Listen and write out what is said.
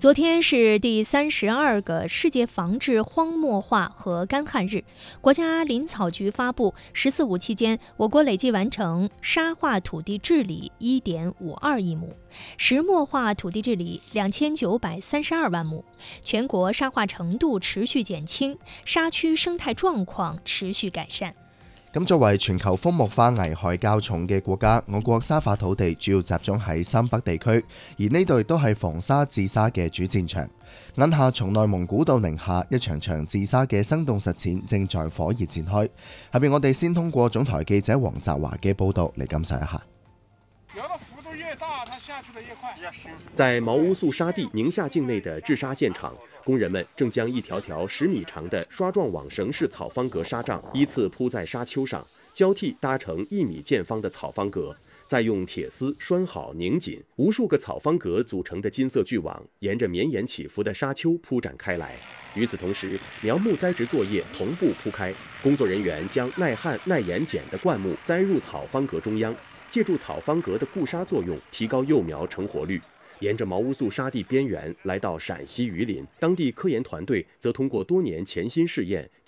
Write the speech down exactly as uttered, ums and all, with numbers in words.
昨天是第三十二个世界防治荒漠化和干旱日，国家林草局发布“十四五”期间，我国累计完成沙化土地治理 一点五二亿亩，石墨化土地治理两千九百三十二万亩，全國沙化程度持續減輕，沙區生態狀況持續改善。 咁作為全球荒漠化危害較重嘅國家，我國沙化土地主要集中喺三北地區，而呢度亦都係防沙治沙嘅主戰場。眼下從內蒙古到寧夏，一場場治沙嘅生動實踐正在火熱展開。下邊我哋先通過總台記者黃澤華嘅報導嚟感受一下。 在毛乌素沙地寧夏境內的治沙現場，工人們正將一條條十米長的刷狀網繩式草方格沙帳依次鋪在沙丘上，交替搭成一米見方的草方格，再用鐵絲拴好擰緊，無數個草方格組成的金色巨網沿着綿延起伏的沙丘鋪展開來。與此同時，苗木栽植作業同步鋪開，工作人員將耐旱耐鹽鹼的灌木栽入草方格中央，借助草方格的固沙作用，提高幼苗成活率。沿着毛乌素沙地邊緣來到陝西榆林，當地科研團隊則通過多年潛心試驗